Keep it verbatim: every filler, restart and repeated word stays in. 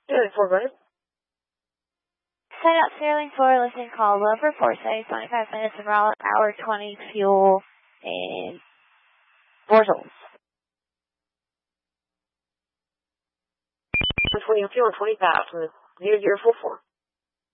Sterling four, go ahead. Set up Sterling four, listen call, low for Forsyth, twenty-five minutes of raw hour twenty fuel, and four souls. twenty fuel and twenty pass, and zero zero four four.